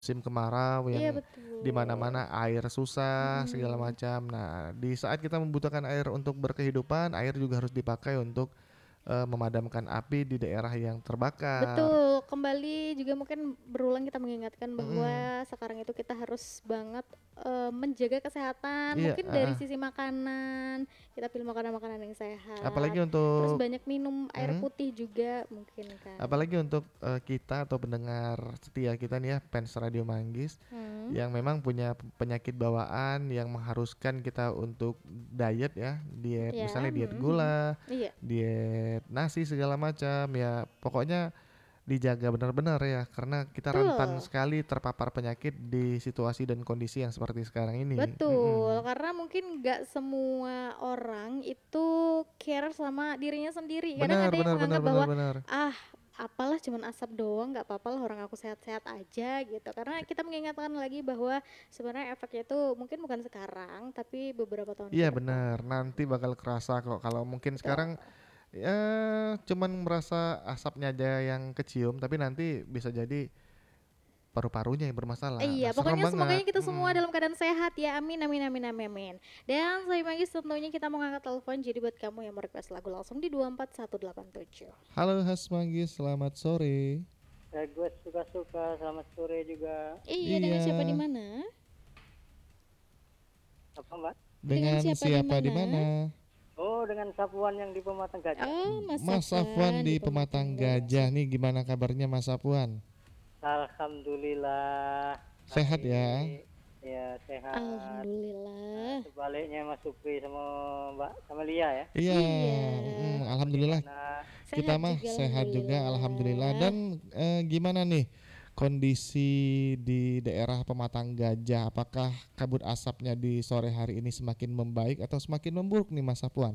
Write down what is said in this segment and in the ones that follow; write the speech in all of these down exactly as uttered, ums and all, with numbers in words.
musim kemarau Iya yang di betul. mana-mana air susah segala Mhm. macam. Nah, di saat kita membutuhkan air untuk berkehidupan, air juga harus dipakai untuk, eee, memadamkan api di daerah yang terbakar. Betul, kembali juga mungkin berulang kita mengingatkan Mhm. bahwa sekarang itu kita harus banget, eee, menjaga kesehatan Iya, mungkin dari heeh. sisi makanan, kita pilih makanan-makanan yang sehat, Apalagi terus untuk banyak minum air mhm? putih juga mungkin kan. Apalagi untuk, eee, kita atau pendengar setia kita nih ya, fans Radio Manggis, Hmm. yang memang punya penyakit bawaan yang mengharuskan kita untuk diet ya, diet Ya, misalnya diet mhm mhm, gula, iya. diet nasi segala macam, ya pokoknya dijaga benar-benar ya, karena kita rentan Betul. sekali terpapar penyakit di situasi dan kondisi yang seperti sekarang ini, Betul, mhm. karena mungkin nggak semua orang itu care sama dirinya sendiri. Kadang Benar ada yang benar benar menganggap benar bahwa, benar. "Ah, apalah cuman asap doang, nggak papa lah orang aku sehat-sehat aja," gitu. Karena kita mengingatkan lagi bahwa sebenarnya efeknya itu mungkin bukan sekarang, tapi beberapa tahun Iya ke depan. bener, nanti bakal kerasa kok kalau mungkin sekarang, Betul. ya cuman merasa asapnya aja yang kecium, tapi nanti bisa jadi paru-parunya yang bermasalah. Nah Iya, serem pokoknya banget, semoganya kita semua mhm. dalam keadaan sehat ya, amin amin amin amin amin. Dan Soy Manggis tentunya kita mau ngangkat telepon, jadi buat kamu yang mau request lagu langsung di dua empat satu delapan tujuh. Halo Has Manggis, selamat sore. Eh, gue suka-suka, selamat sore juga. Iya, dengan siapa di Iya. mana? Apa Mbak? Dengan Dengan siapa di siapa di mana? mana? Oh, dengan Sapuan yang di Pematang Gajah. Oh, Mas Mas Safwan Safwan di di Pematang Pematang Gajah Gajah. nih, gimana kabarnya Mas Safwan? Alhamdulillah Sehat masih ya? ya sehat. Nah, Alhamdulillah. sebaliknya Mas Supri sama Mbak Kamelia ya. Iya, Iya. mhm, alhamdulillah Bagaimana? kita Sehat mah juga sehat juga alhamdulillah. alhamdulillah. Dan, eee, gimana nih kondisi di daerah Pematang Gajah? Apakah kabut asapnya di sore hari ini semakin membaik atau semakin memburuk nih Mas Safwan?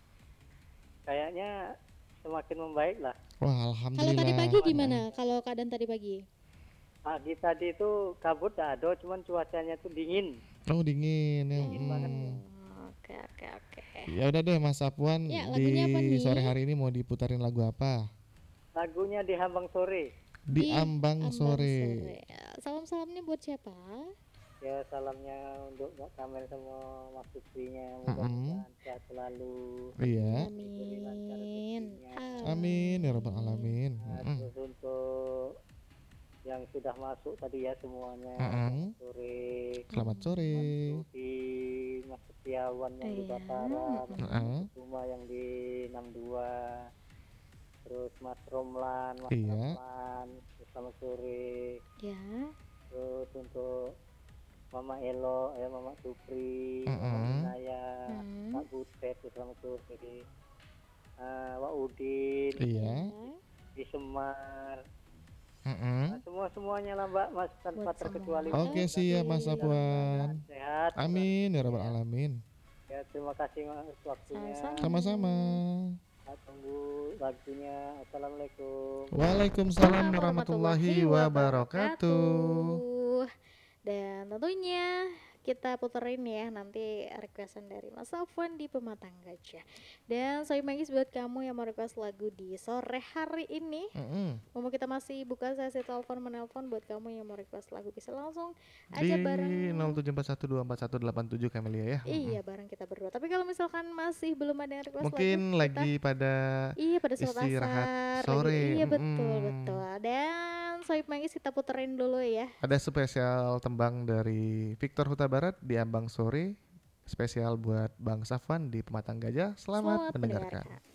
Kayaknya semakin membaik lah. Wah, Kalau tadi alhamdulillah, pagi mhm. gimana? Kalau keadaan tadi pagi? Pagi tadi itu kabut nggak ada, cuman cuacanya tuh dingin. Oh dingin, Dingin banget. mhm. Oh, oke oke oke. Ya udah deh Mas Ya, Safwan, di lagunya apa sore nih? hari ini mau diputarin lagu apa? Lagunya di Hambang Sore. Di Di Ambang Ambang Sore. Sore. Salam-salamnya buat siapa? Ya salamnya untuk Mbak Kamel sama Mas Suprinya, Mhm. mudah-mudahan sehat selalu, Amin Iya. diberi lancar amin. rezekinya. Amin ya rabbal Amin. alamin, Nah, mhm. terus untuk yang sudah masuk tadi ya semuanya, selamat Mhm. sore. Selamat Mas sore. Rudi, Mas Setiawan yang di Iya, Batara, Mas Bima Heeh. Kusuma yang di enam dua, terus Mas Romlan, Mas Iya. Rahman, selamat sore. Ya. Terus untuk Mama Elo, ya Mama Supri, Mama Mhm. Inaya, Hmm. Pak Butet, selamat sore. Uh, Wak Udin, Iya. Ya. di Semar. Nah, Mhm. semua semuanya lah Mbak, Mas tanpa Buat terkecuali semua. Oke mudah-mudahan siap Oke. Mas dalam keadaan Safwan. sehat, murah Amin ya rabbal rezekinya. alamin. Ya terima kasih Mas waktunya. Sama-sama. Sama-sama. Saya tunggu lagunya. Assalamualaikum. Waalaikumsalam Waalaikumsalam warahmatullahi warahmatullahi wabarakatuh. wabarakatuh. Dan tentunya kita puterin ya nanti requestan dari Mas Safwan di Pematang Gajah. Dan Soy Manggis buat kamu yang mau request lagu di sore hari ini. Mhm. Mumpung kita masih buka sesi telepon menelpon, buat kamu yang mau request lagu bisa langsung Di aja bareng. nol tujuh empat satu dua empat satu delapan tujuh Kamelia ya. Mhm. Iya, bareng kita berdua. Tapi kalau misalkan masih belum ada yang request lagu, Mungkin kita lagi pada iya pada sholat istirahat asar lagi. sore, Iya betul betul. mhm. Dan Sohib Manggis kita puterin dulu ya. Ada spesial tembang dari Victor Huta Barat di Ambang Sore. Spesial buat Bang Safwan di Pematang Gajah. Selamat Selamat mendengarkan. mendengarkan.